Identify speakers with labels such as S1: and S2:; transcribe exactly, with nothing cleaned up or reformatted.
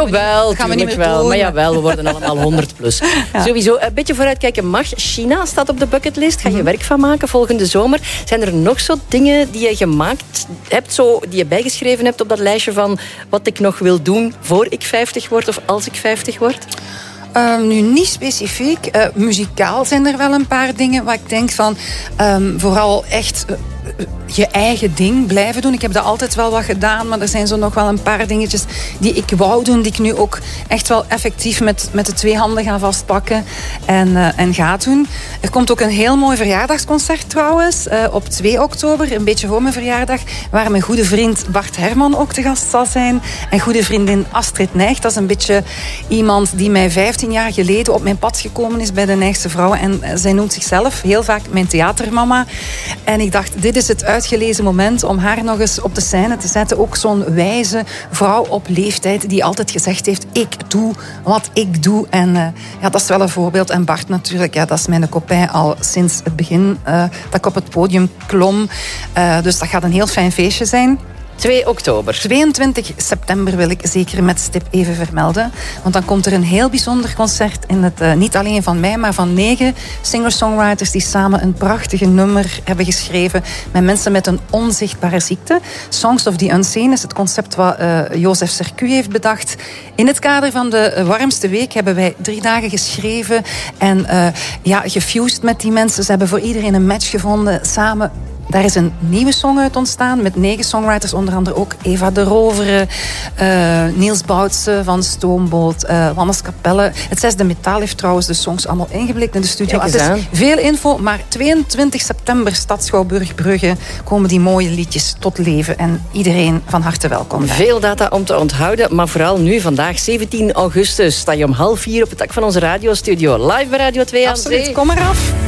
S1: Jawel,
S2: dat gaan we niet meer
S1: wel.
S2: doen.
S1: Maar jawel, we worden allemaal honderd plus. Ja. Sowieso, een beetje vooruitkijken mag. China staat op de bucketlist. Ga je werk van maken volgende zomer. Zijn er nog zo dingen die je gemaakt hebt, zo, die je bijgeschreven hebt op dat lijstje van wat ik nog wil doen voor ik vijftig word of als ik vijftig word?
S2: Uh, nu niet specifiek. Uh, muzikaal zijn er wel een paar dingen waar ik denk van um, vooral echt uh, je eigen ding blijven doen. Ik heb dat altijd wel wat gedaan, maar er zijn zo nog wel een paar dingetjes die ik wou doen, die ik nu ook echt wel effectief met, met de twee handen ga vastpakken en, uh, en ga doen. Er komt ook een heel mooi verjaardagsconcert trouwens, uh, op twee oktober, een beetje voor mijn verjaardag, waar mijn goede vriend Bart Herman ook te gast zal zijn en goede vriendin Astrid Nijgt. Dat is een beetje iemand die mij vijftien jaar geleden op mijn pad gekomen is bij de Nijgse Vrouwen en uh, zij noemt zichzelf heel vaak mijn theatermama. En ik dacht, dit is het uitgelezen moment om haar nog eens op de scène te zetten. Ook zo'n wijze vrouw op leeftijd die altijd gezegd heeft, ik doe wat ik doe. En uh, ja, dat is wel een voorbeeld. En Bart natuurlijk, ja, dat is mijn copain al sinds het begin uh, dat ik op het podium klom. Uh, dus dat gaat een heel fijn feestje zijn.
S1: twee oktober.
S2: tweeëntwintig september wil ik zeker met stip even vermelden. Want dan komt er een heel bijzonder concert in het, uh, niet alleen van mij, maar van negen singer-songwriters die samen een prachtige nummer hebben geschreven met mensen met een onzichtbare ziekte. Songs of the Unseen is het concept wat uh, Jozef Sercu heeft bedacht. In het kader van de warmste week hebben wij drie dagen geschreven en uh, ja, gefused met die mensen. Ze hebben voor iedereen een match gevonden, samen. Daar is een nieuwe song uit ontstaan met negen songwriters, onder andere ook Eva de Rovere, uh, Niels Boutse van Stoomboot, uh, Wannes Capelle. Het Zesde Metaal heeft trouwens de songs allemaal ingeblikt in de studio. Het is veel info, maar tweeëntwintig september, Stad Schouwburg Brugge, komen die mooie liedjes tot leven en iedereen van harte welkom. Daar.
S1: Veel data om te onthouden, maar vooral nu, vandaag, zeventien augustus, sta je om half vier op het dak van onze radiostudio. Live bij Radio twee aan Zee.
S2: Absoluut, kom eraf.